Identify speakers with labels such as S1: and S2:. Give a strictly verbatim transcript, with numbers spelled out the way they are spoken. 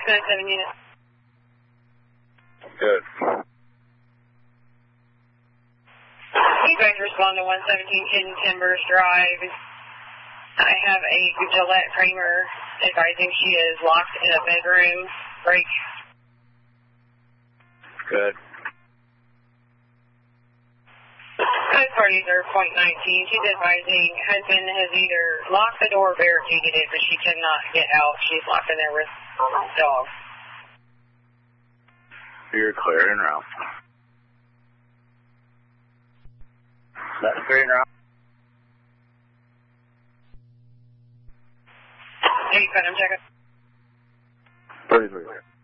S1: nine seven unit.
S2: Good.
S1: You guys respond to one seventeen Hidden Timbers Drive. I have a Gillette Kramer advising she is locked in a bedroom. Break.
S2: Good.
S1: Both parties are point nineteen. She's advising husband has either locked the door or barricaded it, but she cannot get out. She's locked in there with dog.
S2: You're clear en route. That's clear en route.
S1: Hey, I'm checking.
S2: Pretty clear.